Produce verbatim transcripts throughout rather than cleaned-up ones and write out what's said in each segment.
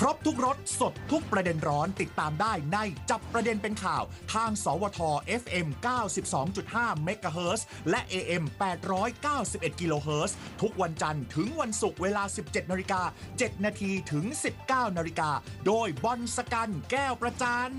ครบทุกรสสดทุกประเด็นร้อนติดตามได้ในจับประเด็นเป็นข่าวทางสวท เอฟ เอ็ม เก้าสิบสองจุดห้า เมกะเฮิรตซ์และ เอ เอ็ม แปดร้อยเก้าสิบเอ็ด กิโลเฮิรตซ์ทุกวันจันทร์ถึงวันศุกร์เวลา สิบเจ็ดนาฬิกาเจ็ดนาทีถึง สิบเก้านาฬิกาโดยบอลสกันแก้วประจัน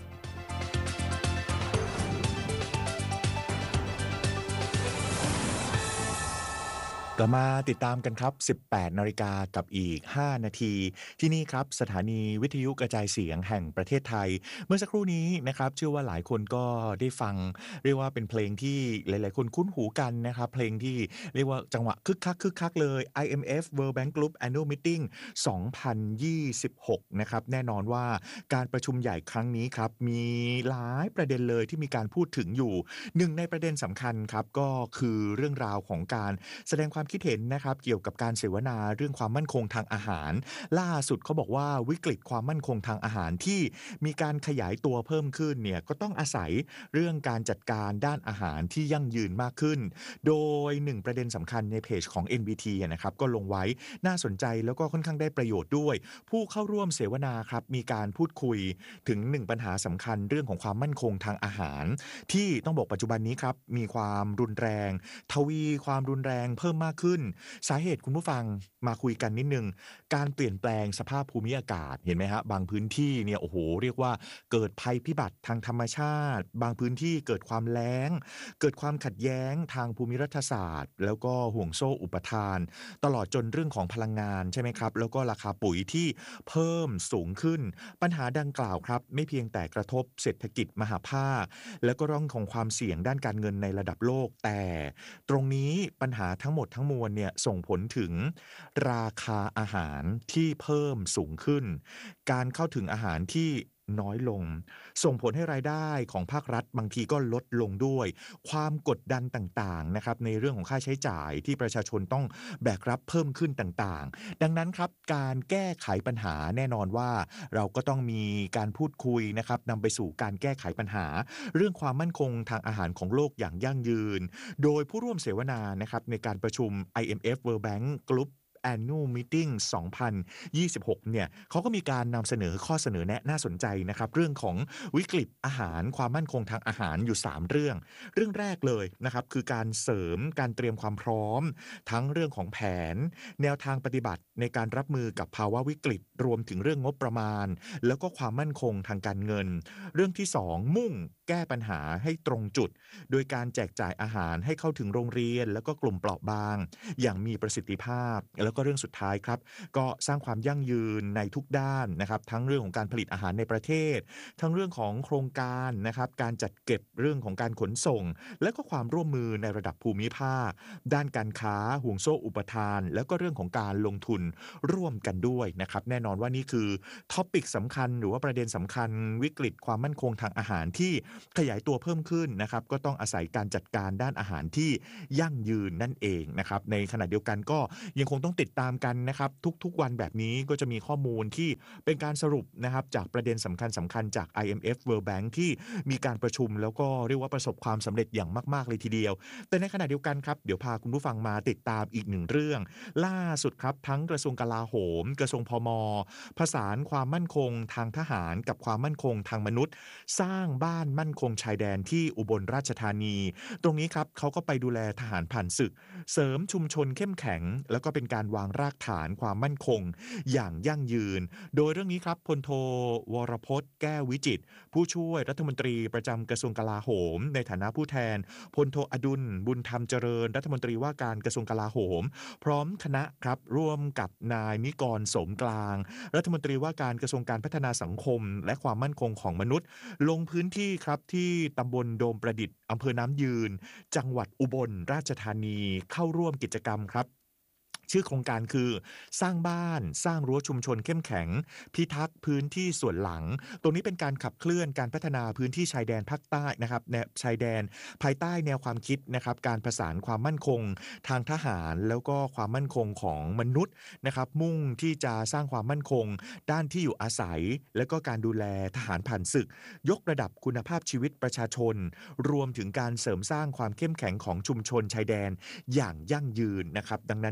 ก็มาติดตามกันครับ สิบแปดนาฬิกากับอีกห้านาทีที่นี่ครับสถานีวิทยุกระจายเสียงแห่งประเทศไทยเมื่อสักครู่นี้นะครับเชื่อว่าหลายคนก็ได้ฟังเรียกว่าเป็นเพลงที่หลายๆคนคุ้นหูกันนะครับเพลงที่เรียกว่าจังหวะคึกคักคึกคักเลย ไอ เอ็ม เอฟ World Bank Group Annual Meeting สองพันยี่สิบหกนะครับแน่นอนว่าการประชุมใหญ่ครั้งนี้ครับมีหลายประเด็นเลยที่มีการพูดถึงอยู่หนึ่งในประเด็นสำคัญครับก็คือเรื่องราวของการแสดงความคิดเห็นนะครับเกี่ยวกับการเสวนาเรื่องความมั่นคงทางอาหารล่าสุดเขาบอกว่าวิกฤตความมั่นคงทางอาหารที่มีการขยายตัวเพิ่มขึ้นเนี่ยก็ต้องอาศัยเรื่องการจัดการด้านอาหารที่ยั่งยืนมากขึ้นโดยหนึ่งประเด็นสำคัญในเพจของ เอ็น บี ที นะครับก็ลงไว้น่าสนใจแล้วก็ค่อนข้างได้ประโยชน์ด้วยผู้เข้าร่วมเสวนาครับมีการพูดคุยถึงหนึ่งปัญหาสำคัญเรื่องของความมั่นคงทางอาหารที่ต้องบอกปัจจุบันนี้ครับมีความรุนแรงทวีความรุนแรงเพิ่มมากขึ้นสาเหตุคุณผู้ฟังมาคุยกันนิดนึงการเปลี่ยนแปลงสภาพภูมิอากาศเห็นไหมฮะบางพื้นที่เนี่ยโอ้โหเรียกว่าเกิดภัยพิบัติทางธรรมชาติบางพื้นที่เกิดความแล้งเกิดความขัดแย้งทางภูมิรัฐศาสตร์แล้วก็ห่วงโซ่อุปทานตลอดจนเรื่องของพลังงานใช่ไหมครับแล้วก็ราคาปุ๋ยที่เพิ่มสูงขึ้นปัญหาดังกล่าวครับไม่เพียงแต่กระทบเศรษฐกิจมหภาคแล้วก็เรื่องของความเสี่ยงด้านการเงินในระดับโลกแต่ตรงนี้ปัญหาทั้งหมดทั้งมวลเนี่ยส่งผลถึงราคาอาหารที่เพิ่มสูงขึ้นการเข้าถึงอาหารที่น้อยลงส่งผลให้รายได้ของภาครัฐบางทีก็ลดลงด้วยความกดดันต่างๆนะครับในเรื่องของค่าใช้จ่ายที่ประชาชนต้องแบกรับเพิ่มขึ้นต่างๆดังนั้นครับการแก้ไขปัญหาแน่นอนว่าเราก็ต้องมีการพูดคุยนะครับนำไปสู่การแก้ไขปัญหาเรื่องความมั่นคงทางอาหารของโลกอย่างยั่งยืนโดยผู้ร่วมเสวนานะครับในการประชุม ไอ เอ็ม เอฟ World Bank Group Annual Meeting สองพันยี่สิบหกเนี่ยเขาก็มีการนำเสนอข้อเสนอแนะน่าสนใจนะครับเรื่องของวิกฤตอาหารความมั่นคงทางอาหารอยู่สามเรื่องเรื่องแรกเลยนะครับคือการเสริมการเตรียมความพร้อมทั้งเรื่องของแผนแนวทางปฏิบัติในการรับมือกับภาวะวิกฤตรวมถึงเรื่องงบประมาณแล้วก็ความมั่นคงทางการเงินเรื่องที่สองมุ่งแก้ปัญหาให้ตรงจุดโดยการแจกจ่ายอาหารให้เข้าถึงโรงเรียนแล้วก็กลุ่มเปราะบางอย่างมีประสิทธิภาพแล้วก็เรื่องสุดท้ายครับก็สร้างความยั่งยืนในทุกด้านนะครับทั้งเรื่องของการผลิตอาหารในประเทศทั้งเรื่องของโครงการนะครับการจัดเก็บเรื่องของการขนส่งและก็ความร่วมมือในระดับภูมิภาคด้านการค้าห่วงโซ่อุปทานแล้วก็เรื่องของการลงทุนร่วมกันด้วยนะครับแน่นอนว่านี่คือท็อปิกสำคัญหรือว่าประเด็นสำคัญวิกฤตความมั่นคงทางอาหารที่ขยายตัวเพิ่มขึ้นนะครับก็ต้องอาศัยการจัดการด้านอาหารที่ยั่งยืนนั่นเองนะครับในขณะเดียวกันก็ยังคงต้องติดตามกันนะครับทุกๆวันแบบนี้ก็จะมีข้อมูลที่เป็นการสรุปนะครับจากประเด็นสำคัญสำคัญจาก ไอ เอ็ม เอฟ World Bank ที่มีการประชุมแล้วก็เรียกว่าประสบความสำเร็จอย่างมากๆเลยทีเดียวแต่ในขณะเดียวกันครับเดี๋ยวพาคุณผู้ฟังมาติดตามอีกหนึ่งเรื่องล่าสุดครับทั้งกระทรวงกลาโหมกระทรวงพม.ผสานความมั่นคงทางทหารกับความมั่นคงทางมนุษย์สร้างบ้านมั่นคงชายแดนที่อุบลราชธานีตรงนี้ครับเขาก็ไปดูแลทหารผ่านศึกเสริมชุมชนเข้มแข็งแล้วก็เป็นการวางรากฐานความมั่นคงอย่างยั่งยืนโดยเรื่องนี้ครับพลโทวรพจน์แก้ววิจิตรผู้ช่วยรัฐมนตรีประจำกระทรวงกลาโหมในฐานะผู้แทนพลโทอดุลบุญธรรมเจริญรัฐมนตรีว่าการกระทรวงกลาโหมพร้อมคณะครับร่วมกับนายนิกรสมกลางรัฐมนตรีว่าการกระทรวงการพัฒนาสังคมและความมั่นคงของมนุษย์ลงพื้นที่ครับที่ตำบลโดมประดิษฐ์อำเภอน้ำยืนจังหวัดอุบลราชธานีเข้าร่วมกิจกรรมครับชื่อโครงการคือสร้างบ้านสร้างรั้วชุมชนเข้มแข็งพิทักษ์พื้นที่ส่วนหลังตรงนี้เป็นการขับเคลื่อนการพัฒนาพื้นที่ชายแดนภาคใต้นะครับแนวชายแดนภายใต้แนวความคิดนะครับการประสานความมั่นคงทางทหารแล้วก็ความมั่นคงของมนุษย์นะครับมุ่งที่จะสร้างความมั่นคงด้านที่อยู่อาศัยและก็การดูแลทหารผ่านศึกยกระดับคุณภาพชีวิตประชาชนรวมถึงการเสริมสร้างความเข้มแข็งของชุมชนชายแดนอย่างยั่งยืนนะครับดังนั้นเนี่ยภารกิจ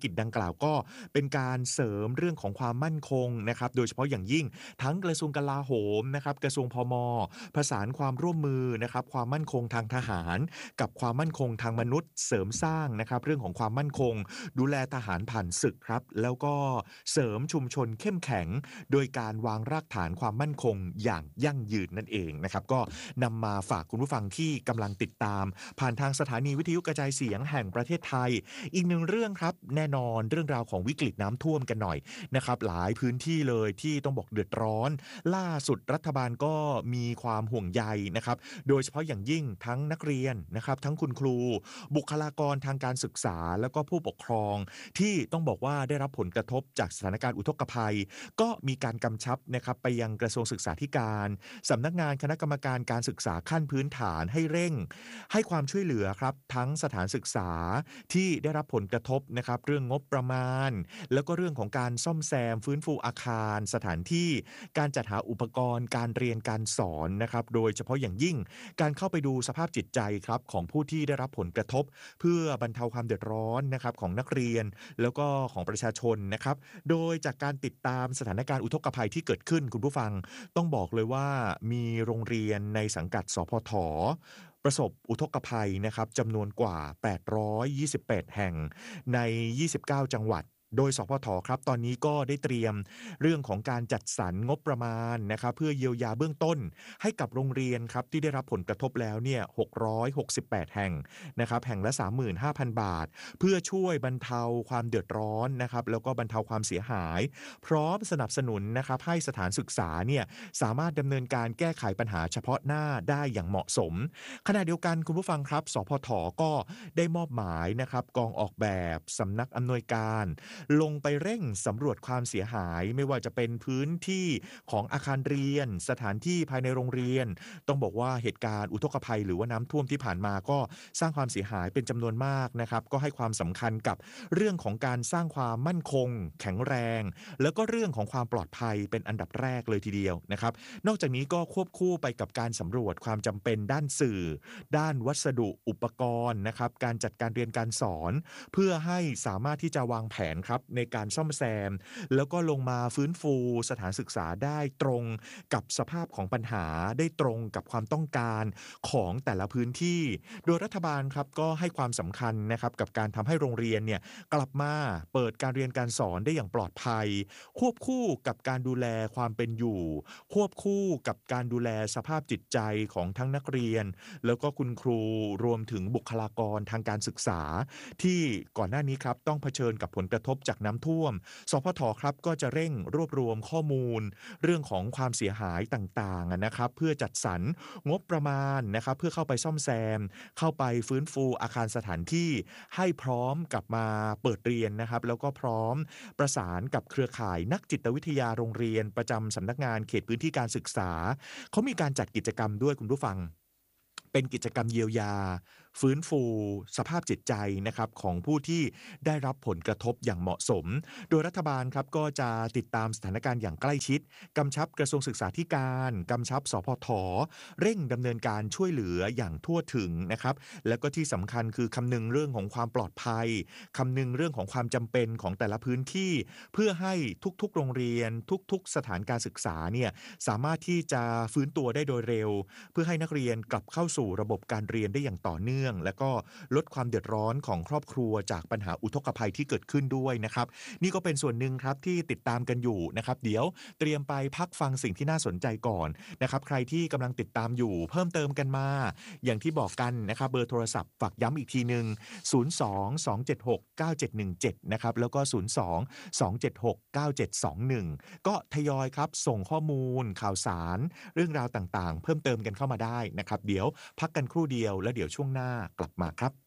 กิจดังกล่าวก็เป็นการเสริมเรื่องของความมั่นคงนะครับโดยเฉพาะอย่างยิ่งทั้งกระทรวงกลาโหมนะครับกระทรวงพมประสานความร่วมมือนะครับความมั่นคงทางทหารกับความมั่นคงทางมนุษย์เสริมสร้างนะครับเรื่องของความมั่นคงดูแลทหารผ่านศึกครับแล้วก็เสริมชุมชนเข้มแข็งโดยการวางรากฐานความมั่นคงอย่างยั่งยืนนั่นเองนะครับก็นำมาฝากคุณผู้ฟังที่กำลังติดตามผ่านทางสถานีวิทยุกระจายเสียงแห่งประเทศไทยอีกหนึ่งเรื่องครับแน่นอนเรื่องราวของวิกฤตน้ำท่วมกันหน่อยนะครับหลายพื้นที่เลยที่ต้องบอกเดือดร้อนล่าสุดรัฐบาลก็มีความห่วงใยนะครับโดยเฉพาะอย่างยิ่งทั้งนักเรียนนะครับทั้งคุณครูบุคลากรทางการศึกษาแล้วก็ผู้ปกครองที่ต้องบอกว่าได้รับผลกระทบจากสถานการณ์อุทกภัยก็มีการกำชับนะครับไปยังกระทรวงศึกษาธิการสำนักงานคณะกรรมการการศึกษาขั้นพื้นฐานให้เร่งให้ความช่วยเหลือครับทั้งสถานศึกษาที่ได้รับผลกระทบนะครับเรื่องงบประมาณแล้วก็เรื่องของการซ่อมแซมฟื้นฟูอาคารสถานที่การจัดหาอุปกรณ์การเรียนการสอนนะครับโดยเฉพาะอย่างยิ่งการเข้าไปดูสภาพจิตใจครับของผู้ที่ได้รับผลกระทบเพื่อบรรเทาความเดือดร้อนนะครับของนักเรียนแล้วก็ของประชาชนนะครับโดยจากการติดตามสถานการณ์อุทกภัยที่เกิดขึ้นคุณผู้ฟังต้องบอกเลยว่ามีโรงเรียนในสังกัดสพทประสบอุทกภัยนะครับจำนวนกว่าแปดร้อยยี่สิบแปดแห่งในยี่สิบเก้าจังหวัดโดยสพทครับตอนนี้ก็ได้เตรียมเรื่องของการจัดสรรงบประมาณนะครับเพื่อเยียวยาเบื้องต้นให้กับโรงเรียนครับที่ได้รับผลกระทบแล้วเนี่ยหกร้อยหกสิบแปดแห่งนะครับแห่งละ สามหมื่นห้าพัน บาทเพื่อช่วยบรรเทาความเดือดร้อนนะครับแล้วก็บรรเทาความเสียหายพร้อมสนับสนุนนะครับให้สถานศึกษาเนี่ยสามารถดำเนินการแก้ไขปัญหาเฉพาะหน้าได้อย่างเหมาะสมขณะเดียวกันคุณผู้ฟังครับสพทก็ได้มอบหมายนะครับกองออกแบบสำนักอำนวยการลงไปเร่งสำรวจความเสียหายไม่ว่าจะเป็นพื้นที่ของอาคารเรียนสถานที่ภายในโรงเรียนต้องบอกว่าเหตุการณ์อุทกภัยหรือว่าน้ำท่วมที่ผ่านมาก็สร้างความเสียหายเป็นจำนวนมากนะครับก็ให้ความสำคัญกับเรื่องของการสร้างความมั่นคงแข็งแรงแล้วก็เรื่องของความปลอดภัยเป็นอันดับแรกเลยทีเดียวนะครับนอกจากนี้ก็ควบคู่ไปกับการสำรวจความจำเป็นด้านสื่อด้านวัสดุอุปกรณ์นะครับการจัดการเรียนการสอนเพื่อให้สามารถที่จะวางแผนครับในการซ่อมแซมแล้วก็ลงมาฟื้นฟูสถานศึกษาได้ตรงกับสภาพของปัญหาได้ตรงกับความต้องการของแต่ละพื้นที่โดยรัฐบาลครับก็ให้ความสำคัญนะครับกับการทำให้โรงเรียนเนี่ยกลับมาเปิดการเรียนการสอนได้อย่างปลอดภัยควบคู่กับการดูแลความเป็นอยู่ควบคู่กับการดูแลสภาพจิตใจของทั้งนักเรียนแล้วก็คุณครูรวมถึงบุคลากรทางการศึกษาที่ก่อนหน้านี้ครับต้องเผชิญกับผลกระทบจากน้ำท่วมสพทครับก็จะเร่งรวบรวมข้อมูลเรื่องของความเสียหายต่างๆนะครับเพื่อจัดสรรงบประมาณนะครับเพื่อเข้าไปซ่อมแซมเข้าไปฟื้นฟูอาคารสถานที่ให้พร้อมกลับมาเปิดเรียนนะครับแล้วก็พร้อมประสานกับเครือข่ายนักจิตวิทยาโรงเรียนประจำสำนักงานเขตพื้นที่การศึกษาเขามีการจัดกิจกรรมด้วยคุณผู้ฟังเป็นกิจกรรมเยียวยาฟื้นฟูสภาพจิตใจนะครับของผู้ที่ได้รับผลกระทบอย่างเหมาะสมโดยรัฐบาลครับก็จะติดตามสถานการณ์อย่างใกล้ชิดกำชับกระทรวงศึกษาธิการกำชับสพทเร่งดำเนินการช่วยเหลืออย่างทั่วถึงนะครับแล้วก็ที่สำคัญคือคำนึงเรื่องของความปลอดภัยคำนึงเรื่องของความจำเป็นของแต่ละพื้นที่เพื่อให้ทุกๆโรงเรียนทุกๆสถานการศึกษาเนี่ยสามารถที่จะฟื้นตัวได้โดยเร็วเพื่อให้นักเรียนกลับเข้าสู่ระบบการเรียนได้อย่างต่อเนื่องและก็ลดความเดือดร้อนของครอบครัวจากปัญหาอุทกภัยที่เกิดขึ้นด้วยนะครับนี่ก็เป็นส่วนหนึ่งครับที่ติดตามกันอยู่นะครับเดี๋ยวเตรียมไปพักฟังสิ่งที่น่าสนใจก่อนนะครับใครที่กำลังติดตามอยู่เพิ่มเติมกันมาอย่างที่บอกกันนะครับเบอร์โทรศัพท์ฝากย้ำอีกทีนึงศูนย์ สอง สอง เจ็ด หก เก้า เจ็ด หนึ่ง เจ็ดนะครับแล้วก็ศูนย์ สอง สอง เจ็ด หก เก้า เจ็ด สอง หนึ่งก็ทยอยครับส่งข้อมูลข่าวสารเรื่องราวต่างๆเพิ่มเติมกันเข้ามาได้นะครับเดี๋ยวพักกันครู่เดียวแล้วเดี๋ยวช่วงหน้ากลับมาครับ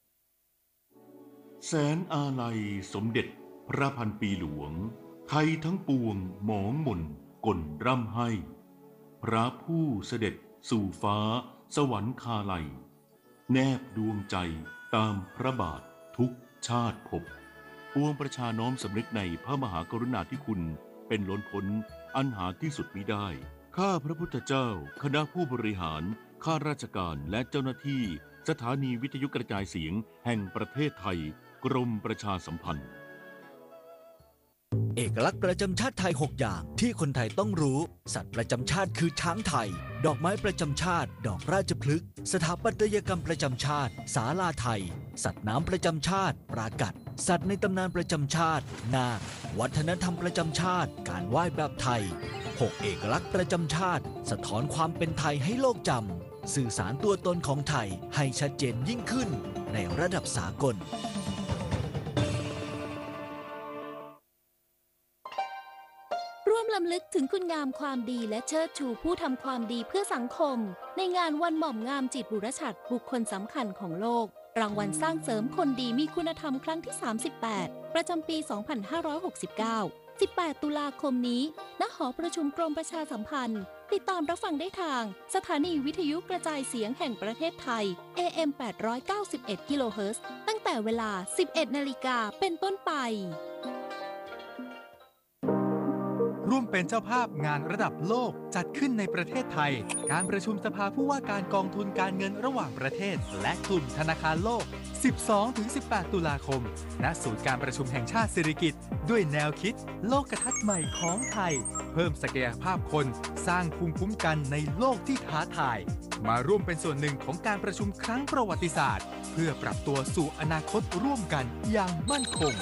แสนอาลัยสมเด็จพระพันปีหลวงไทยทั้งปวงหมองหม่นก่นร่ำให้ พระผู้เสด็จสู่ฟ้าสวรรคาลัยแนบดวงใจตามพระบาททุกชาติภพปวงประชาน้อมสำนึกในพระมหากรุณาธิคุณเป็นล้นพ้นอันหาที่สุดมิได้ข้าพระพุทธเจ้าคณะผู้บริหารข้าราชการและเจ้าหน้าที่สถานีวิทยุกระจายเสียงแห่งประเทศไทยกรมประชาสัมพันธ์เอกลักษณ์ประจำชาติไทยหกอย่างที่คนไทยต้องรู้สัตว์ประจำชาติคือช้างไทยดอกไม้ประจำชาติดอกราชพฤกษ์สถาปัตยกรรมประจำชาติศาลาไทยสัตว์น้ำประจำชาติปรากัดสัตว์ในตำนานประจำชาตินาควัฒนธรรมประจำชาติการไหว้แบบไทยหกเอกลักษณ์ประจำชาติสะท้อนความเป็นไทยให้โลกจำสื่อสารตัวตนของไทยให้ชัดเจนยิ่งขึ้นในระดับสากลร่วมรำลึกถึงคุณงามความดีและเชิดชูผู้ทำความดีเพื่อสังคมในงานวันหม่อมงามจิตบุรชัดบุคคลสำคัญของโลกรางวัลสร้างเสริมคนดีมีคุณธรรมครั้งที่สามสิบแปดประจำปีสองพันห้าร้อยหกสิบเก้า สิบแปดตุลาคมนี้ณหอประชุมกรมประชาสัมพันธ์ติดตามรับฟังได้ทางสถานีวิทยุกระจายเสียงแห่งประเทศไทย เอ เอ็ม แปดร้อยเก้าสิบเอ็ด กิโลเฮิรตซ์ตั้งแต่เวลา สิบเอ็ดนาฬิกาเป็นต้นไปร่วมเป็นเจ้าภาพงานระดับโลกจัดขึ้นในประเทศไทยการประชุมสภาผู้ว่าการกองทุนการเงินระหว่างประเทศและกลุ่มธนาคารโลก สิบสองถึงสิบแปด ตุลาคมณศูนย์การประชุมแห่งชาติสิริกิติ์ด้วยแนวคิดโลกทัศน์ใหม่ของไทยเพิ่มศักยภาพคนสร้างภูมิคุ้มกันในโลกที่ท้าทายมาร่วมเป็นส่วนหนึ่งของการประชุมครั้งประวัติศาสตร์เพื่อปรับตัวสู่อนาคตร่วมกันอย่างมั่นคง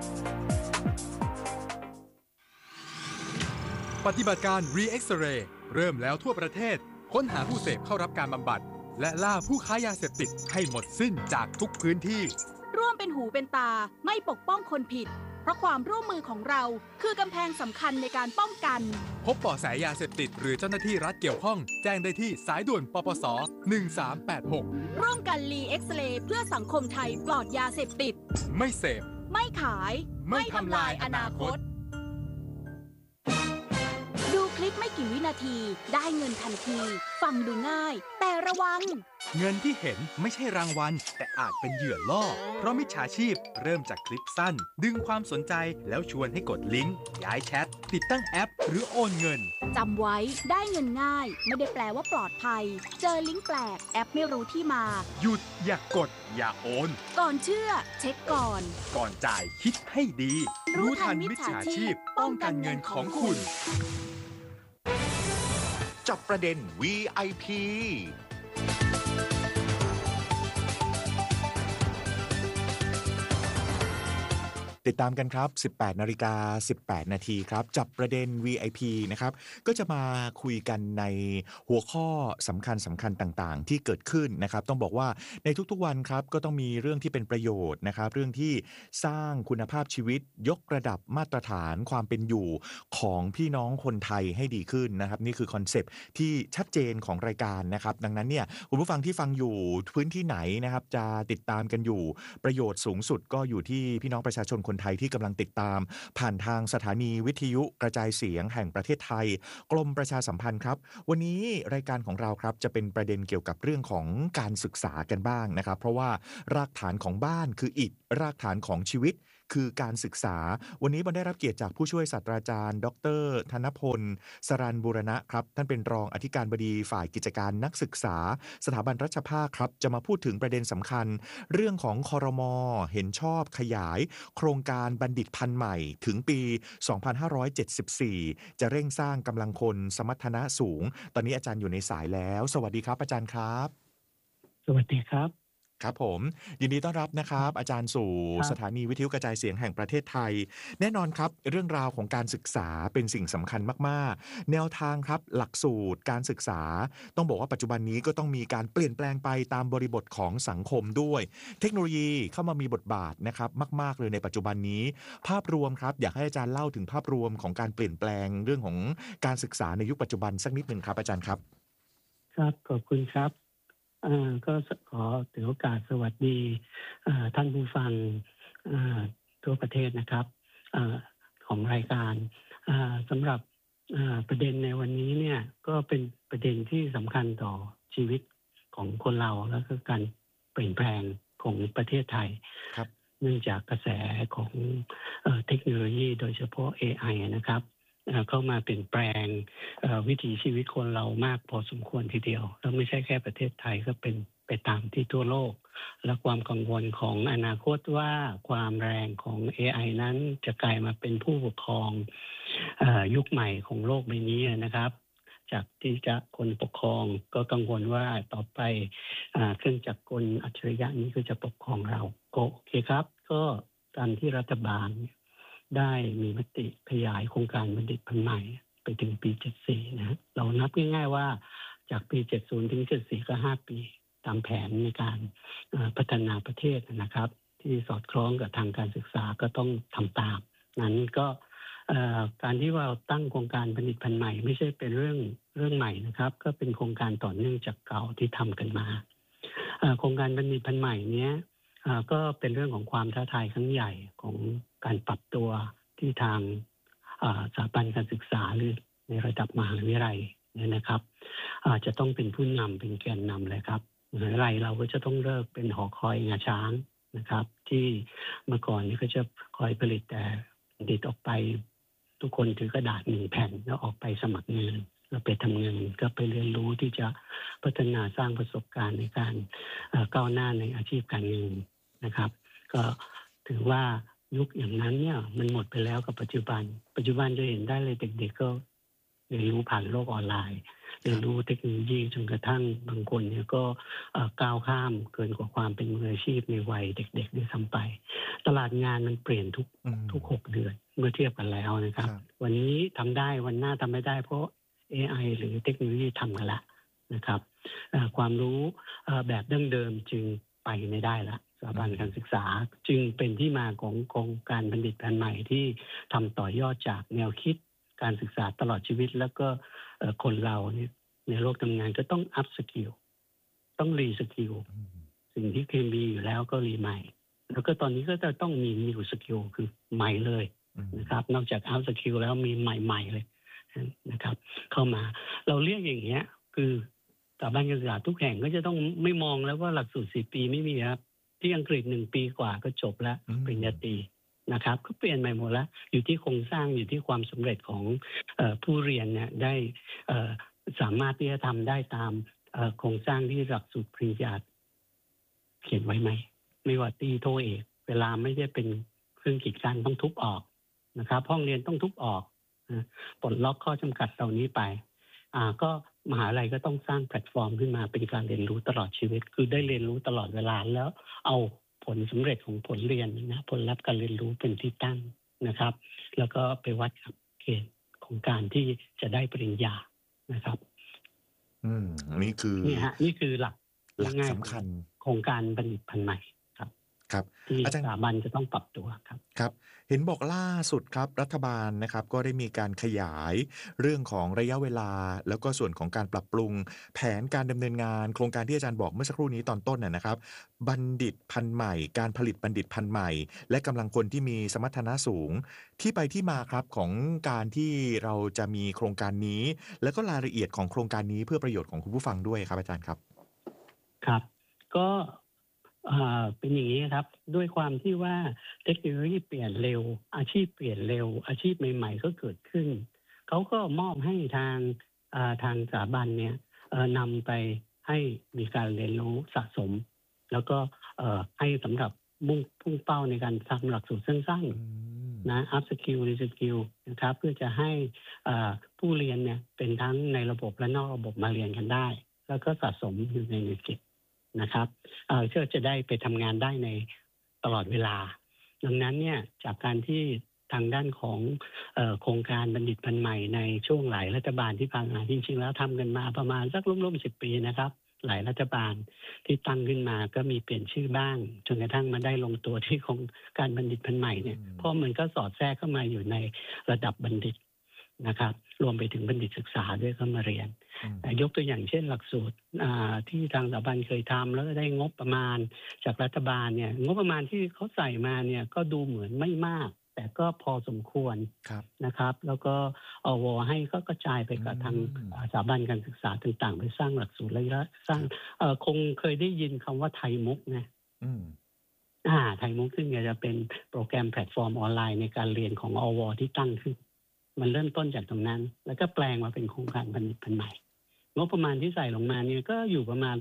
ปฏิบัติการ Re-X-Ray เริ่มแล้วทั่วประเทศค้นหาผู้เสพเข้ารับการบำบัดและล่าผู้ค้ายาเสพติดให้หมดสิ้นจากทุกพื้นที่ร่วมเป็นหูเป็นตาไม่ปกป้องคนผิดเพราะความร่วมมือของเราคือกำแพงสำคัญในการป้องกันพบเบาะแสยาเสพติดหรือเจ้าหน้าที่รัฐเกี่ยวข้องแจ้งได้ที่สายด่วนปปสหนึ่งสามแปดหกร่วมกัน Re-X-Ray เพื่อสังคมไทยปลอดยาเสพติดไม่เสพไม่ขายไม่ทำลายอนาคตดูคลิปไม่กี่วินาทีได้เงินทันทีฟังดูง่ายแต่ระวังเงินที่เห็นไม่ใช่รางวัลแต่อาจเป็นเหยื่อล่อเพราะมิจฉาชีพเริ่มจากคลิปสั้นดึงความสนใจแล้วชวนให้กดลิงก์ย้ายแชทติดตั้งแอปหรือโอนเงินจำไว้ได้เงินง่ายไม่ได้แปลว่าปลอดภัยเจอลิงก์แปลกแอปไม่รู้ที่มาหยุดอย่ากดอย่าโอนก่อนเชื่อเช็คก่อนก่อนจ่ายคิดให้ดีรู้ทันมิจฉาชีพป้องกันเงินของคุณจับประเด็น วี ไอ พี ติดตามกันครับ สิบแปดนาฬิกาสิบแปดนาทีครับจับประเด็น วี ไอ พี นะครับก็จะมาคุยกันในหัวข้อสำคัญสำคัญต่างๆที่เกิดขึ้นนะครับต้องบอกว่าในทุกๆวันครับก็ต้องมีเรื่องที่เป็นประโยชน์นะครับเรื่องที่สร้างคุณภาพชีวิตยกระดับมาตรฐานความเป็นอยู่ของพี่น้องคนไทยให้ดีขึ้นนะครับนี่คือคอนเซปต์ที่ชัดเจนของรายการนะครับดังนั้นเนี่ยคุณผู้ฟังที่ฟังอยู่พื้นที่ไหนนะครับจะติดตามกันอยู่ประโยชน์สูงสุดก็อยู่ที่พี่น้องประชาชนคนไทยที่กำลังติดตามผ่านทางสถานีวิทยุกระจายเสียงแห่งประเทศไทยกรมประชาสัมพันธ์ครับวันนี้รายการของเราครับจะเป็นประเด็นเกี่ยวกับเรื่องของการศึกษากันบ้างนะครับเพราะว่ารากฐานของบ้านคืออิฐรากฐานของชีวิตคือการศึกษาวันนี้บรรได้รับเกียรติจากผู้ช่วยศาสตราจารย์ดรธนพลสรัญบูรณะครับท่านเป็นรองอธิการบดีฝ่ายกิจการนักศึกษาสถาบันรัชภาครับจะมาพูดถึงประเด็นสำคัญเรื่องของครม.เห็นชอบขยายโครงการบัณฑิตพันธุ์ใหม่ถึงปี สองพันห้าร้อยเจ็ดสิบสี่ จะเร่งสร้างกำลังคนสมรรถนะสูงตอนนี้อาจารย์อยู่ในสายแล้วสวัสดีครับอาจารย์ครับสวัสดีครับครับผมยินดีต้อนรับนะครับอาจารย์สู่สถานีวิทยุกระจายเสียงแห่งประเทศไทยแน่นอนครับเรื่องราวของการศึกษาเป็นสิ่งสำคัญมากๆแนวทางครับหลักสูตรการศึกษาต้องบอกว่าปัจจุบันนี้ก็ต้องมีการเปลี่ยนแปลงไปตามบริบทของสังคมด้วยเทคโนโลยีเข้ามามีบทบาทนะครับมากๆเลยในปัจจุบันนี้ภาพรวมครับอยากให้อาจารย์เล่าถึงภาพรวมของการเปลี่ยนแปลงเรื่องของการศึกษาในยุคปัจจุบันสักนิดนึงครับอาจารย์ครับครับขอบคุณครับก็ขอถือโอกาสสวัสดีท่านผู้ฟังทั่วประเทศนะครับอของรายการสำหรับประเด็นในวันนี้เนี่ยก็เป็นประเด็นที่สำคัญต่อชีวิตของคนเราแล้วก็การเปลี่ยนแปลงของประเทศไทยเนื่องจากกระแสของเทคโนโลยีโดยเฉพาะ เอ ไอ นะครับเข้ามาเปลี่ยนแปลงวิถีชีวิตคนเรามากพอสมควรทีเดียวแล้วไม่ใช่แค่ประเทศไทยก็เป็นไปตามที่ทั่วโลกและความกังวลของอนาคตว่าความแรงของ เอ ไอ นั้นจะกลายมาเป็นผู้ปกครองเอ่อยุคใหม่ของโลกใบนี้นะครับ จากที่จะคนปกครองก็กังวลว่าต่อไปอ่าเครื่องจักรกลอัจฉริยะนี้ก็จะปกครองเราก็โอเคครับก็ตามที่รัฐบาลได้มีมติขยายโครงการบัณฑิตพันธุ์ใหม่ไปถึงปีเจ็ดสิบสี่นะเรานับง่ายๆว่าจากปีเจ็ดสิบถึงเจ็ดสิบสี่ก็ห้าปีตามแผนในการพัฒนาประเทศนะครับที่สอดคล้องกับทางการศึกษาก็ต้องทำตามนั้นก็การที่ว่าตั้งโครงการบัณฑิตพันธุ์ใหม่ไม่ใช่เป็นเรื่องเรื่องใหม่นะครับก็เป็นโครงการต่อเนื่องจากเก่าที่ทำกันมาโครงการบัณฑิตพันธุ์ใหม่เนี้ยก็เป็นเรื่องของความท้าทายครั้งใหญ่ของการปรับตัวที่ทางสถาบันการศึกษาหรือในระดับมหาวิทยาลัยเนี่ยนะครับอาจจะต้องเป็นผู้นำเป็นแกนนำเลยครับมหาวิทยาลัยเราก็จะต้องเลิกเป็นหอคอยงาช้างนะครับที่เมื่อก่อนนี้ก็จะคอยผลิตแต่บัณฑิตออกไปทุกคนถือกระดาษหนึ่งแผ่นแล้วออกไปสมัครงานแล้วไปทำงานก็ไปเรียนรู้ที่จะพัฒนาสร้างประสบการณ์ในการก้าวหน้าในอาชีพการเงินนะครับก็ถือว่ายุคอย่างนั้นเนี่ยมันหมดไปแล้วกับปัจจุบันปัจจุบันจะเห็นได้เลยเด็กๆก็เรียนรู้ผ่านโลกออนไลน์เรียนรู้เทคโนโลยีจนกระทั่งบางคนเนี่ยก็ก้าวข้ามเกินกว่าความเป็นมืออาชีพในวัยเด็กๆด้วยซ้ำไปตลาดงานมันเปลี่ยนทุกทุกหกเดือนเมื่อเทียบกันแล้วนะครับวันนี้ทำได้วันหน้าทำไม่ได้เพราะ เอ ไอ หรือเทคโนโลยีทำกันละนะครับความรู้แบบดั้งเดิมจึงไปไม่ได้ละสถาบันการศึกษาจึงเป็นที่มาของโครงการบัณฑิตพันธุ์ใหม่ที่ทำต่อยอดจากแนวคิดการศึกษาตลอดชีวิตแล้วก็คนเราเนี่ยในโลกทำงานก็ต้องอัพสกิลต้องรีสกิลสิ่งที่เคยมีอยู่แล้วก็รีใหม่แล้วก็ตอนนี้ก็จะต้องมีนิวสกิลคือใหม่เลยนะครับนอกจากอัพสกิลแล้วมีใหม่ๆเลยนะครับเข้ามาเราเรียกอย่างเงี้ยคือสถาบันการศึกษาทุกแห่งก็จะต้องไม่มองแล้วว่าหลักสูตรสี่ปีไม่มีครับที่อังกฤษหนึ่งปีกว่าก็จบแล้วปริญญาตรีนะครับก็เปลี่ยนใหม่หมดแล้วอยู่ที่โครงสร้างอยู่ที่ความสำเร็จของเอ่อผู้เรียนเนี่ยได้เอ่อสามารถที่จะทำได้ตามเอ่อโครงสร้างที่หลักสูตรปริญญาเขียนไว้ไหมไม่ว่าตีโทเอกเวลาไม่ได้เป็นเครื่องกีดกันต้องทุบออกนะครับห้องเรียนต้องทุบออกปลดล็อกข้อจำกัดเหล่านี้ไปอ่าก็มหาลัยก็ต้องสร้างแพลตฟอร์มขึ้นมาเป็นการเรียนรู้ตลอดชีวิตคือได้เรียนรู้ตลอดเวลาแล้วเอาผลสำเร็จของผลเรียนนะผลลัพธ์การเรียนรู้เป็นที่ตั้งนะครับแล้วก็ไปวัดกับเกณฑ์ของการที่จะได้ปริญญานะครับอืมนี่คือนี่ฮะนี่คือหลักหลักสำคัญโครงการบัณฑิตพันธุ์ใหม่ครับครับที่สถาบันจะต้องปรับตัวครับครับเห็นบอกล่าสุดครับรัฐบาลนะครับก็ได้มีการขยายเรื่องของระยะเวลาแล้วก็ส่วนของการปรับปรุงแผนการดำเนินงานโครงการที่อาจารย์บอกเมื่อสักครู่นี้ตอนต้นน่ะนะครับบัณฑิตพันธุ์ใหม่การผลิตบัณฑิตพันธุ์ใหม่และกำลังคนที่มีสมรรถนะสูงที่ไปที่มาครับของการที่เราจะมีโครงการนี้แล้วก็รายละเอียดของโครงการนี้เพื่อประโยชน์ของคุณผู้ฟังด้วยครับอาจารย์ครับครับก็เป็นอย่างนี้ครับด้วยความที่ว่าเทคโนโลยีเปลี่ยนเร็วอาชีพเปลี่ยนเร็วอาชีพใหม่ๆก็เกิดขึ้นเขาก็มอบให้ทางทางสถาบันเนี่ยนำไปให้มีการเรียนรู้สะสมแล้วก็ให้สำหรับมุ่งพุ่งเป้าในการทำหลักสูตรสั้นๆนะอัพสกิลรีสกิลนะครับเพื่อจะให้ผู้เรียนเนี่ยเป็นทั้งในระบบและนอกระบบมาเรียนกันได้แล้วก็สะสมอยู่ในเก็บนะครับเอ่อเพื่อจะได้ไปทำงานได้ในตลอดเวลาดังนั้นเนี่ยจากการที่ทางด้านของเอ่อโครงการบัณฑิตพันธุ์ใหม่ในช่วงหลายรัฐบาลที่ผ่านมาจริงๆแล้วทำกันมาประมาณสักร่วมๆสิบปีนะครับหลายรัฐบาลที่ตั้งขึ้นมาก็มีเปลี่ยนชื่อบ้างจนกระทั่งมาได้ลงตัวที่โครงการบัณฑิตพันธุ์ใหม่เนี่ยเพราะมันก็สอดแทรกเข้ามาอยู่ในระดับบัณฑิตนะครับรวมไปถึงบัณฑิตศึกษาด้วยเข้ามาเรียนยกตัวอย่างเช่นหลักสูตรที่ทางสถาบันเคยทำแล้วก็ได้งบประมาณจากรัฐบาลเนี่ยงบประมาณที่เขาใส่มาเนี่ยก็ดูเหมือนไม่มากแต่ก็พอสมควรนะครับแล้วก็อวให้ก็กระจายไปกับทางสถาบันการศึกษาต่างๆไปสร้างหลักสูตรและสร้างคงเคยได้ยินคำว่าไทยมุกนะอ่าไทยมุกซึ่งจะเป็นโปรแกรมแพลตฟอร์มออนไลน์ในการเรียนของอวที่ตั้งขึ้นมันเริ่มต้นจากตรงนั้นแล้วก็แปลงมาเป็นโครงการบัณฑิตพันธุ์ใหม่งบประมาณที่ใส่ลงมาเนี่ยก็อยู่ประมาณสัก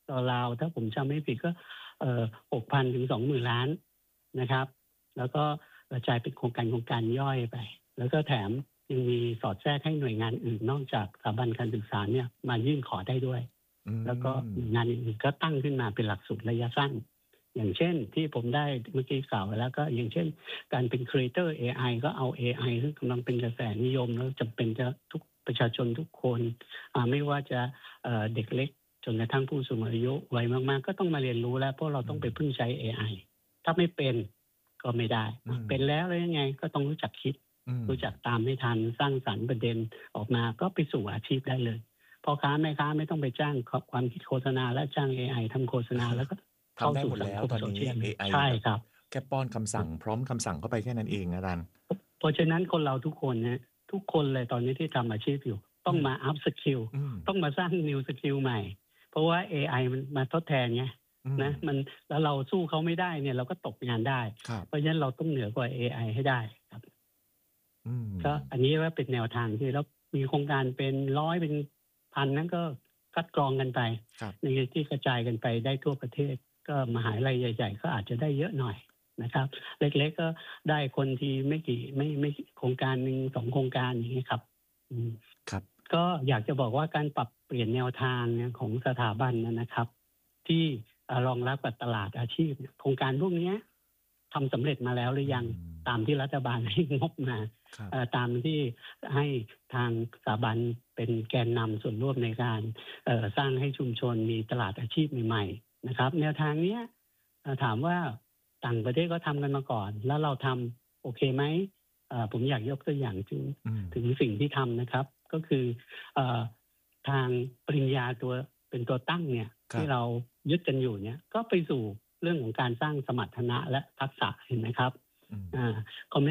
ราวๆถ้าผมจำไม่ผิดก็เอ่อ หกพัน ถึง สองหมื่น ล้านนะครับแล้วก็กระจายเป็นโครงการโครงการย่อยไปแล้วก็แถมยังมีสอดแทรกให้หน่วยงานอื่นนอกจากสถาบันการศึกษาเนี่ยมายื่นขอได้ด้วยแล้วก็หน่วยงานอื่นๆก็ตั้งขึ้นมาเป็นหลักสูตรระยะสั้นอย่างเช่นที่ผมได้เมื่อกี้กล่าวไว้แล้วก็อย่างเช่นการเป็น Creator เอ ไอ ก็เอา เอ ไอ ซึ่งกำลังเป็นกระแสนิยมแล้วจำเป็นจะทุกประชาชนทุกคนอ่าไม่ว่าจะเอ่อเด็กเล็กจนกระทั่งผู้สูงอายุวัยมากๆก็ต้องมาเรียนรู้แล้วเพราะเราต้องไปพึ่งใช้ เอ ไอ ถ้าไม่เป็นก็ไม่ได้เป็นแล้วแล้วยังไงก็ต้องรู้จักคิดรู้จักตามให้ทันสร้างสรรค์ประเด็นออกมาก็ไปสู่อาชีพได้เลยพ่อค้าแม่ค้าไม่ต้องไปจ้างความคิดโฆษณาและจ้าง เอ ไอ ทำโฆษณาแล้วก็เข้าสู่สังคมโซเชียลใช่ครับแค่ป้อนคำสั่งพร้อมคำสั่งเข้าไปแค่นั้นเองอาจารย์เพราะฉะนั้นคนเราทุกคนนะทุกคนเลยตอนนี้ที่ทำอาชีพอยู่ต้องมาอัพสกิลต้องมาสร้างนิวสกิลใหม่เพราะว่า เอ ไอ มันมาทดแทนไงนะมันแล้วเราสู้เขาไม่ได้เนี่ยเราก็ตกงานได้เพราะฉะนั้นเราต้องเหนือกว่า เอ ไอ ให้ได้ครับก็อันนี้ว่าเป็นแนวทางที่แล้วมีโครงการเป็นร้อยเป็นพันนั้นก็คัดกรองกันไปในที่กระจายกันไปได้ทั่วประเทศก็มหาวิทยาลัยใหญ่ๆก็อาจจะได้เยอะหน่อยนะครับเล็กๆก็ได้คนที่ไม่กี่ไม่ไม่โครงการหนึ่งสองโครงการอย่างนี้ครับครับก็อยากจะบอกว่าการปรับเปลี่ยนแนวทางของสถาบันนะครับที่รองรับกับตลาดอาชีพโครงการพวกนี้ทำสำเร็จมาแล้วหรือยังตามที่รัฐบาลให้งบมาตามที่ให้ทางสถาบันเป็นแกนนำส่วนร่วมในการสร้างให้ชุมชนมีตลาดอาชีพใหม่ๆนะครับแนวทางนี้ถามว่าต่างประเทศก็ทำกันมาก่อนแล้วเราทำโอเคไหมผมอยากยกตัวอย่างถึงถึงสิ่งที่ทำนะครับก็คือทางปริญญาตัวเป็นตัวตั้งเนี่ยที่เรายึดกันอยู่เนี่ยก็ไปสู่เรื่องของการสร้างสมรรถนะและทักษะเห็นไหมครับอ่า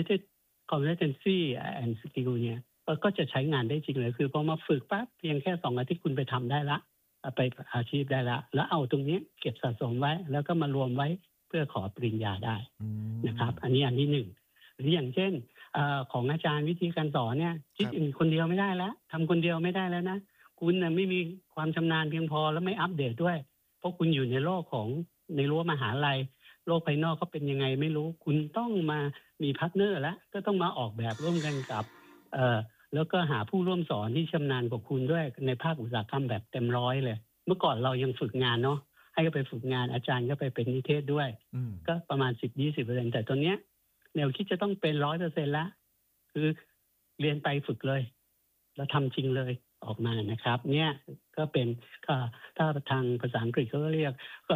competency and skill เนี่ยก็จะใช้งานได้จริงเลยคือพอมาฝึกปั๊บเพียงแค่สองอาทิตย์คุณไปทำได้ละไปอาชีพได้ละแล้วเอาตรงนี้เก็บสะสมไว้แล้วก็มารวมไว้เพื่อขอปริญญาได้นะครับอันนี้อันที่หนึ่งหรืออย่างเช่นอของอาจารย์วิธีการสอนเนี่ยคิดคนเดียวไม่ได้แล้วทำคนเดียวไม่ได้แล้วนะคุณนะไม่มีความชำนาญเพียงพอแล้วไม่อัปเดตด้วยเพราะคุณอยู่ในโลกของในรั้วมหาลัยโลกภายนอกเขาเป็นยังไงไม่รู้คุณต้องมามีพาร์ทเนอร์แล้วก็ต้องมาออกแบบร่วมกันกับเอ่อแล้วก็หาผู้ร่วมสอนที่ชำนาญกว่าคุณด้วยในภาคอุตสาหกรรมแบบเต็มร้อยเลยเมื่อก่อนเรายังฝึกงานเนาะให้ก็ไปฝึกงานอาจารย์ก็ไปเป็นนิเทศด้วยก็ประมาณ สิบถึงยี่สิบเปอร์เซ็นต์ แต่ตอนเนี้ยแนวคิดจะต้องเป็น ร้อยเปอร์เซ็นต์ แล้วคือเรียนไปฝึกเลยแล้วทำจริงเลยออกมานะครับเนี่ยก็เป็นถ้าทางภาษาอังกฤษเขาเรียก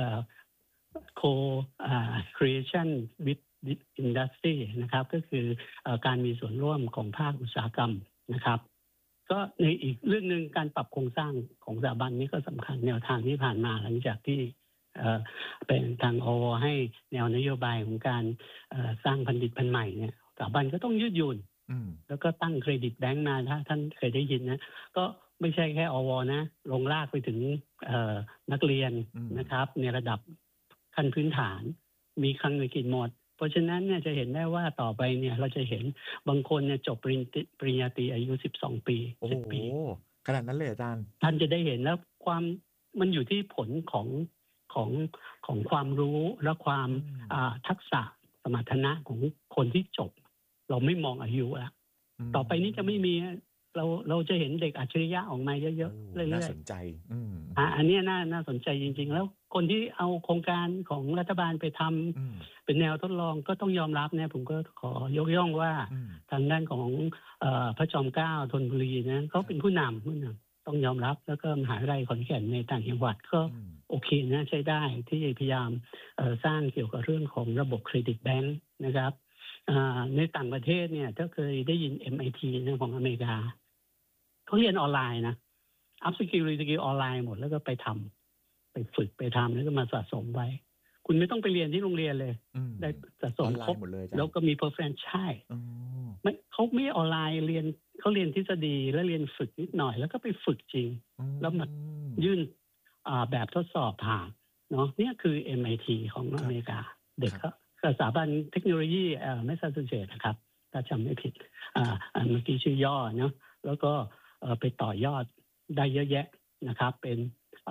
co creation with industry นะครับก็คือการมีส่วนร่วมของภาคอุตสาหกรรมนะครับก็ในอีกเรื่องนึงการปรับโครงสร้างของสถาบันนี้ก็สำคัญแนวทางที่ผ่านมาหลังจากที่เป็นทางอวให้แนวนโยบายของการสร้างพันธมิตรพันธุ์ใหม่เนี่ยสถาบันก็ต้องยืดหยุ่นแล้วก็ตั้งเครดิตแบงก์มาถ้าท่านเคยได้ยินนะก็ไม่ใช่แค่อวนะลงลากไปถึงนักเรียนนะครับในระดับขั้นพื้นฐานมีครั้งในกิจหมดเพราะฉะนั้นเนี่ยจะเห็นได้ว่าต่อไปเนี่ยเราจะเห็นบางคนเนี่ยจบปริญญาตรีอายุสิบสองปีสิบปีขนาดนั้นเลยอาจารย์ท่านจะได้เห็นแล้วความมันอยู่ที่ผลของของของความรู้และความทักษะสมรรถนะของคนที่จบเราไม่มองอายุแล้วต่อไปนี้จะไม่มีเราเราจะเห็นเด็กอัจฉริยะออกมาเยอะๆเรื่อยๆน่าสนใจอ่าอันนี้น่าน่าสนใจจริงๆแล้วคนที่เอาโครงการของรัฐบาลไปทำเป็นแนวทดลองก็ต้องยอมรับเนี่ยผมก็ขอยกย่องว่าทางด้านของเอ่อพระจอมเกล้าธนบุรีนะเขาเป็นผู้นำผู้นำต้องยอมรับแล้วก็มหาวิทยาลัยขอนแก่นในต่างจังหวัดก็โอเคนะใช้ได้ที่พยายามสร้างเกี่ยวกับเรื่องของระบบเครดิตแบงค์นะครับในต่างประเทศเนี่ยถ้าเคยได้ยิน เอ็ม ไอ ที นะของอเมริกาเขาเรียนออนไลน์นะอัพสกิลรีสกิลออนไลน์หมดแล้วก็ไปทำไปฝึกไปทำแล้วก็มาสะสมไว้คุณไม่ต้องไปเรียนที่โรงเรียนเลยได้สะสมครบแล้วก็มีเพอร์เฟนซ์ใช่ไม่เขาไม่ออนไลน์เรียนเขาเรียนทฤษฎีแล้วเรียนฝึกนิดหน่อยแล้วก็ไปฝึกจริงแล้วมายื่นแบบทดสอบผ่านเนาะเนี่ยคือ เอ็ม ไอ ที ของอเมริกาเด็กเขาสถาบันเทคโนโลยีเอ่อแมสซาชูเซตส์นะครับถ้าจำไม่ผิดอ่าเมื่อกี้ชื่อย่อเนาะแล้วก็ไปต่อยอดได้เยอะแยะนะครับเป็น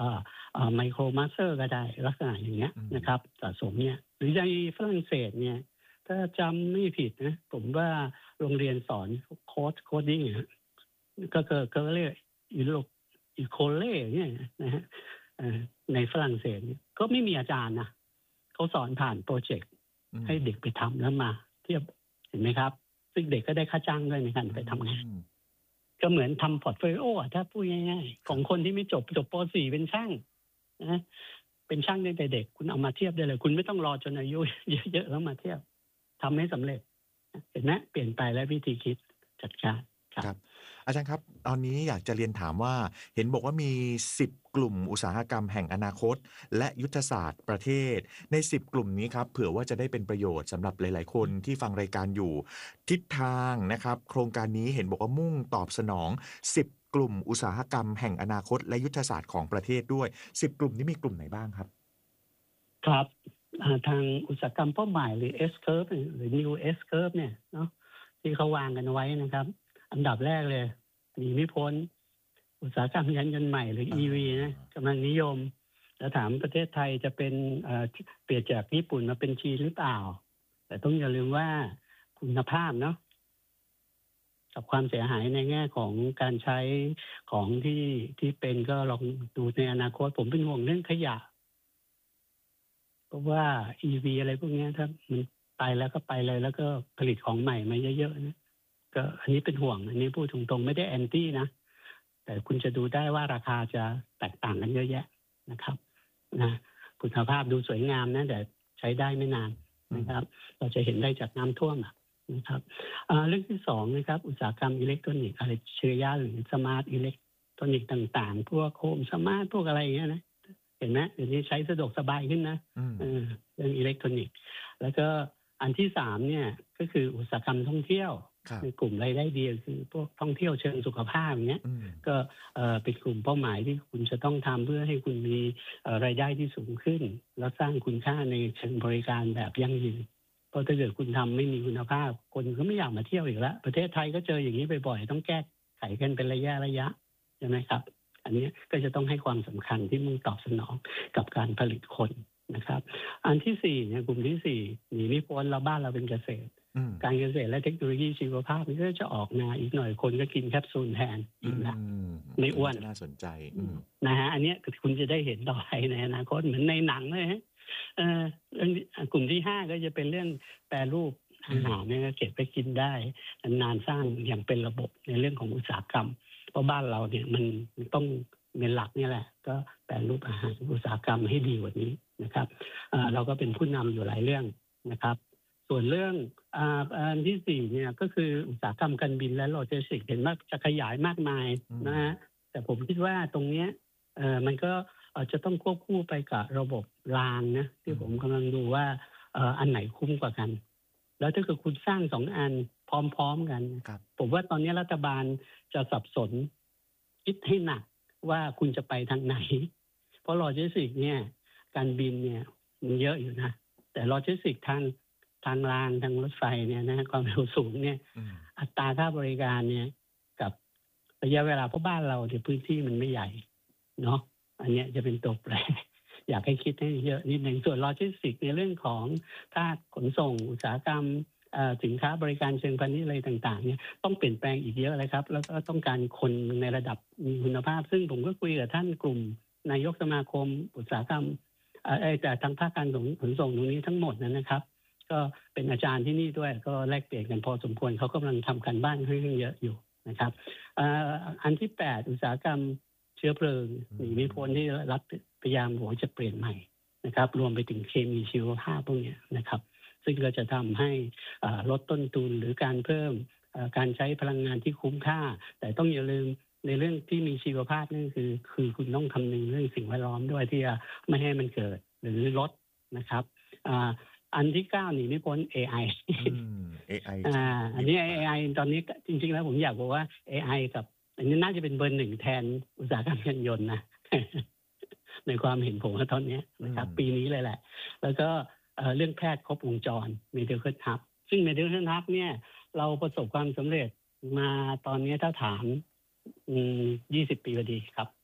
ไมโครมาสเตอร์ก็ได้ลักษณะอย่างเงี้ยนะครับสะสมเนี่ยหรือในฝรั่งเศสเนี่ยถ้าจำไม่ผิดนะผมว่าโรงเรียนสอนโค้ดโคดดิ้งก็ก็ก็เรียกอีโลอีโคเล่เนี่ยนะฮะในฝรั่งเศสก็ไม่มีอาจารย์นะเขาสอนผ่านโปรเจกต์ให้เด็กไปทำแล้วมาเทียบเห็นไหมครับซึ่งเด็กก็ได้ค่าจ้างด้วยในการไปทำงานก็เหมือนทำพอร์ตโฟลิโอถ้าพูดง่ายๆของคนที่ไม่จบจบป .สี่ เป็นช่างนะเป็นช่างตั้งแต่เด็กคุณเอามาเทียบได้เลยคุณไม่ต้องรอจนอายุเยอะๆแล้วมาเทียบทำให้สำเร็จเห็นไหมเปลี่ยนไปแล้ววิธีคิดจัดการครับอาจารย์ครับตอนนี้อยากจะเรียนถามว่าเห็นบอกว่ามีสิบกลุ่มอุตสาหกรรมแห่งอนาคตและยุทธศาสตร์ประเทศในสิบกลุ่มนี้ครับเผื่อว่าจะได้เป็นประโยชน์สำหรับหลายๆคนที่ฟังรายการอยู่ทิศทางนะครับโครงการนี้เห็นบอกว่ามุ่งตอบสนองสิบกลุ่มอุตสาหกรรมแห่งอนาคตและยุทธศาสตร์ของประเทศด้วยสิบกลุ่มนี้มีกลุ่มไหนบ้างครับครับทางอุตสาหกรรมเป้าหมายหรือ S curve หรือ New S curve เนี่ยเนาะที่เขาวางกันไว้นะครับอันดับแรกเลยหนีไม่พ้นอุตสาหกรรมยานยนต์ใหม่หรือ อี วี นะกำลังนิยมแล้วถามประเทศไทยจะเป็นเปลี่ยนจากญี่ปุ่นมาเป็นจีนหรือเปล่าแต่ต้องอย่าลืมว่าคุณภาพเนาะกับความเสียหายในแง่ของการใช้ของที่ที่เป็นก็ลองดูในอนาคตผมเป็นห่วงเรื่องขยะเพราะว่า อี วี อะไรพวกนี้ถ้ามันไปแล้วก็ไปเลยแล้วก็ผลิตของใหม่มาเยอะๆนะก็อันนี้เป็นห่วงอันนี้พูดตรงๆไม่ได้แอนตี้นะแต่คุณจะดูได้ว่าราคาจะแตกต่างกันเยอะแยะนะครับนะคุณภาพดูสวยงามนะแต่ใช้ได้ไม่นานนะครับเราจะเห็นได้จากน้ำท่วมนะครับเรื่องที่สองนะครับอุตสาหกรรมอิเล็กทรอนิกส์อะไรเชื้อยาหรือสมาร์ทอิเล็กทรอนิกส์ต่างๆพวกโฮมสมาร์ทพวกอะไรอย่างเงี้ยนะเห็นไหมเดี๋ยวนี้ใช้สะดวกสบายขึ้นนะเรื่องอิเล็กทรอนิกส์แล้วก็อันที่สามเนี่ยก็คืออุตสาหกรรมท่องเที่ยวในกลุ่มรายได้ดีคือพวกท่องเที่ยวเชิงสุขภาพอย่างเงี้ยก็เป็นกลุ่มเป้าหมายที่คุณจะต้องทำเพื่อให้คุณมีรายได้ที่สูงขึ้นแล้วสร้างคุณค่าในเชิงบริการแบบยั่งยืนเพราะถ้าเกิดคุณทำไม่มีคุณภาพคนก็ไม่อยากมาเที่ยวอีกแล้วประเทศไทยก็เจออย่างนี้บ่อยๆต้องแก้ไขกันเป็นระยะระยะใช่ไหมครับอันนี้ก็จะต้องให้ความสำคัญที่มุ่งตอบสนองกับการผลิตคนนะครับอันที่สี่เนี่ยกลุ่มที่สี่หนีไม่พ้นเราบ้านเราเป็นเกษตรการเกษตรและเทคโนโลยีชีวภาพมันก็จะออกมาอีกหน่อยคนก็กินแคปซูลแทนอีกนะไม่อ้วนน่าสนใจนะฮะอันนี้คุณจะได้เห็นต่อไปในอนาคตเหมือนในหนังเลยฮะกลุ่มที่ห้าก็จะเป็นเรื่องแปรรูปอาหารเนี่ยเก็บไปกินได้นานสร้างอย่างเป็นระบบในเรื่องของอุตสาหกรรมเพราะบ้านเราเนี่ยมันต้องเป็นหลักนี่แหละก็แปรรูปอาหารอุตสาหกรรมให้ดีกว่านี้นะครับเราก็เป็นผู้นำอยู่หลายเรื่องนะครับส่วนเรื่องอันที่สี่เนี่ยก็คืออุตสาหกรรมการบินและโลจิสติกส์เห็นว่าจะขยายมากมายนะฮะแต่ผมคิดว่าตรงนี้มันก็จะต้องควบคู่ไปกับระบบรางนะที่ผมกำลังดูว่าอันไหนคุ้มกว่ากันแล้วถ้าเกิดคุณสร้างสองอันพร้อมๆกันผมว่าตอนนี้รัฐบาลจะสับสนคิดให้หนักว่าคุณจะไปทางไหนเพราะโลจิสติกส์เนี่ยการบินเนี่ยมันเยอะอยู่นะแต่โลจิสติกส์ทางทางรางทางรถไฟเนี่ยนะความเร็วสูงเนี่ยอัตราค่าบริการเนี่ยกับระยะเวลาเพราะบ้านเราเนี่ยพื้นที่มันไม่ใหญ่เนาะอันนี้จะเป็นตัวแปรอยากให้คิดให้เยอะนิดหนึ่งส่วนโลจิสติกส์ในเรื่องของถ้าขนส่งอุตสาหกรรมสินค้าบริการเชิงพาณิชย์อะไรต่างๆเนี่ยต้องเปลี่ยนแปลงอีกเยอะเลยครับแล้วก็ต้องการคนในระดับมีคุณภาพซึ่งผมก็คุยกับท่านกลุ่มนายกสมาคมอุตสาหกรรมไอ้แต่ทางภาคการขนส่งตรงนี้ทั้งหมดนั้นนะครับก็เป็นอาจารย์ที่นี่ด้วยก็แลกเปลี่ยนกันพอสมควรเขากำลังทำการบ้านค่อนข้างเยอะอยู่นะครับอันที่แปดอุตสาหกรรมเชื้อเพลิงหนีไม่พ้นที่รัฐพยายามบอกจะเปลี่ยนใหม่นะครับรวมไปถึงเคมีชีวภาพพวกนี้นะครับซึ่งก็จะทำให้ลดต้นทุนหรือการเพิ่มการใช้พลังงานที่คุ้มค่าแต่ต้องอย่าลืมในเรื่องที่มีชีวภาพนั่นคือคือคุณต้องคำนึงเรื่องสิ่งแวดล้อมด้วยที่จะไม่ให้มันเกิดหรือลดนะครับอันที่เก้าหนีไม่พ้น เอ ไอเอ ไออ่าอันนี้ เอ ไอ ตอนนี้จริงๆแล้วผมอยากบอกว่า เอ ไอ กับอันนี้น่าจะเป็นเบอร์หนึ่งแทนอุตสาหกรรมยานยนต์นะ ในความเห็นผมว่าตอนนี้นะครับปีนี้เลยแหละแล้วก็เรื่องแพทย์ครบวงจร Medical Hub ซึ่ง Medical Hub เนี่ยเราประสบความสำเร็จมาตอนนี้ถ้าถามยี่สิบปีพอดีครับ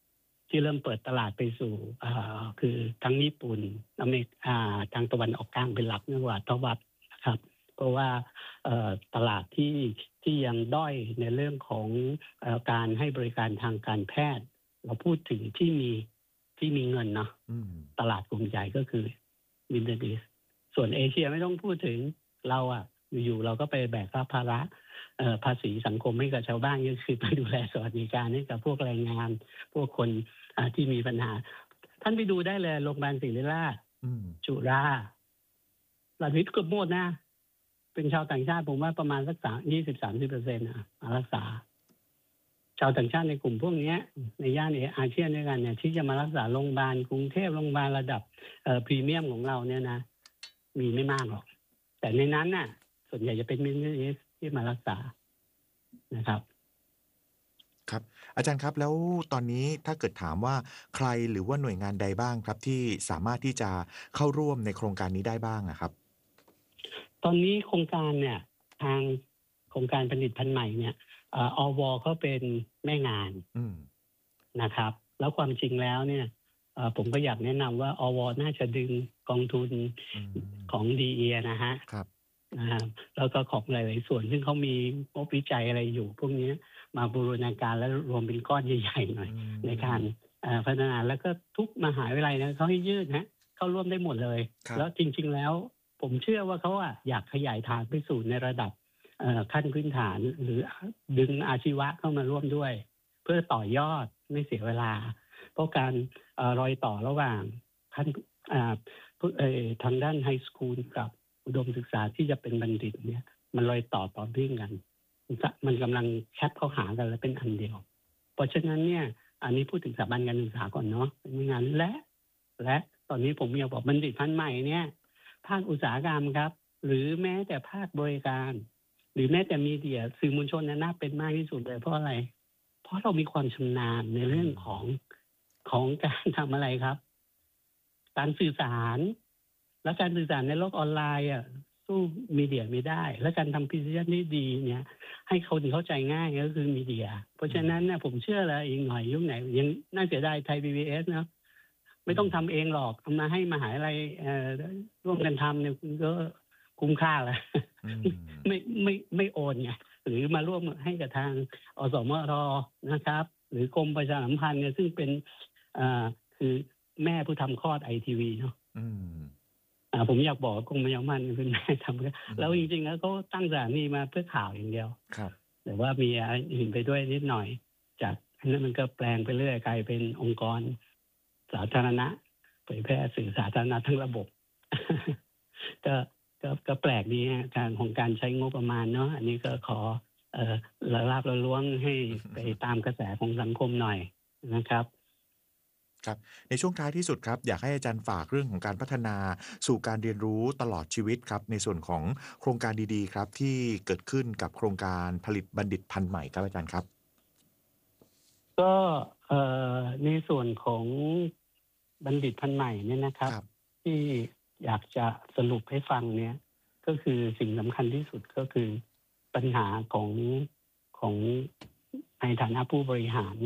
ที่เริ่มเปิดตลาดไปสู่อ่าคือทั้งญี่ปุ่นอเมริกาทางตะวันออกกลางเป็นหลักมากกว่าตะวันนะครับเพราะว่าเอ่อตลาดที่ที่ยังด้อยในเรื่องของเอ่อการให้บริการทางการแพทย์ เราพูดถึงที่มีที่มีเงินเนาะอืมตลาดกลุ่มใหญ่ก็คือมิดเดิลอีสต์ส่วนเอเชียไม่ต้องพูดถึงเราอะอยู่ๆเราก็ไปแบกรับภาระเอ่อภาษีสังคมให้กับชาวบ้านก็คือไปดูแลสวัสดิการให้กับพวกแรงงาน พวกคนอ่าที่มีปัญหา ท่านไปดูได้เลยโรงพยาบาลศิริราชอืมจุฬาหลักวิทย์เกือบหมดนะ เป็นชาวต่างชาติผมว่าประมาณสักสามยี่สิบสามสิบเปอร์เซ็นต์นะมารักษา ชาวต่างชาติในกลุ่มพวกนี้ในย่านอาเซียนด้วยกันเนี่ยที่จะมารักษาโรงพยาบาลกรุงเทพโรงพยาบาลระดับเอ่อพรีเมียมของเราเนี่ยนะมีไม่มากหรอก แต่ในนั้นน่ะ ส่วนใหญ่จะเป็นมิดเดิลอีสต์ที่มารักษานะครับครับ อาจารย์ครับแล้วตอนนี้ถ้าเกิดถามว่าใครหรือว่าหน่วยงานใดบ้างครับ ที่สามารถที่จะเข้าร่วมในโครงการนี้ได้บ้างอะครับตอนนี้โครงการเนี่ยทางโครงการผลิตภัณฑ์ใหม่เนี่ยเอ่ออวเขาเป็นแม่งานอืมนะครับ แล้วความจริงแล้วเนี่ยเอ่อผมก็อยากแนะนำว่าอวน่าจะดึงกองทุนอืมของดีเอนะฮะครับนะครับแล้วก็ของหลายๆส่วนซึ่งเขามีงบวิจัยอะไรอยู่ พวกนี้มาบูรณาการแล้วรวมเป็นก้อนใหญ่ๆหน่อยอืมในการเอ่อพัฒนาแล้วก็ทุกมหาวิทยาลัยนะเขาให้ยื่นนะเข้าร่วมได้หมดเลยครับแล้วจริง ๆ แล้ว ผมเชื่อว่าเขาอะอยากขยายฐานไปสู่ในระดับเอ่อขั้นพื้นฐานหรือดึงอาชีวะเข้ามาร่วมด้วย เพื่อต่อยอดไม่เสียเวลา เพราะการเอ่อรอยต่อระหว่างขั้นอ่าผู้เอ่อทางด้านไฮสคูลกับอุดมศึกษาที่จะเป็นบัณฑิตเนี่ย มันรอยต่อต่อเนื่องกัน มันกำลังแคปเข้าหากันแล้วเป็นอันเดียว เพราะฉะนั้นเนี่ย อันนี้พูดถึงสถาบันการศึกษาก่อนเนาะเป็นงานและ และตอนนี้ผมอยากบอกบัณฑิตพันธุ์ใหม่เนี่ย ภาคอุตสาหกรรมครับ หรือแม้แต่ภาคบริการ หรือแม้แต่มีเดียสื่อมวลชนน่าเป็นมากที่สุดเลยเพราะอะไร เพราะเรามีความชำนาญในเรื่องของของการทำอะไรครับ การสื่อสาร และการสื่อสารในโลกออนไลน์อ่ะสู้มีเดียไม่ได้ และการทำพิเศษที่ดีเนี่ย ให้คนเข้าใจง่ายก็คือมีเดีย เพราะฉะนั้นเนี่ยผมเชื่อเลยอีกหน่อยยุคไหนยังน่าเสียดายไทย พี บี เอส เนาะไม่ต้องทำเองหรอกเอามาให้มหาวิทยาลัยเอ่อร่วมกันทำเนี่ยก็คุ้มค่าแล้วอืมไม่ไม่ไม่โอนไงหรือมาร่วมให้กับทางอสมทนะครับ หรือกรมประชาสัมพันธ์เนี่ยซึ่งเป็นอ่าคือแม่ผู้ทำคลอดไอทีวีเนาะอืมอ่าผมอยากบอกว่ากรมประชาสัมพันธ์เป็นแม่ทำแล้วจริงๆแล้วเขาตั้งสถานีมาเพื่อข่าวอย่างเดียวครับแต่ว่ามีอันอื่นไปด้วยนิดหน่อย จากอันนั้นมันก็แปลงไปเรื่อยกลายเป็นองค์กรสาธารณะเผยแพร่สื่อสาธารณะทั้งระบบ ก็ก็ก็แปลกดีฮะการของการใช้งบประมาณเนาะอันนี้ก็ขอเอ่อละลาบละล้วงให้ไปตามกระแสของสังคมหน่อยนะครับครับในช่วงท้ายที่สุดครับอยากให้อาจารย์ฝากเรื่องของการพัฒนาสู่การเรียนรู้ตลอดชีวิตครับในส่วนของโครงการดีๆครับที่เกิดขึ้นกับโครงการผลิตบัณฑิตพันธุ์ใหม่ครับอาจารย์ครับก็เอ่อในส่วนของบัณฑิตพันธุ์ใหม่เนี่ยนะครับครับที่อยากจะสรุปให้ฟังเนี่ย ก็คือสิ่งสำคัญที่สุดก็คือปัญหาของของในฐานะผู้บริหาร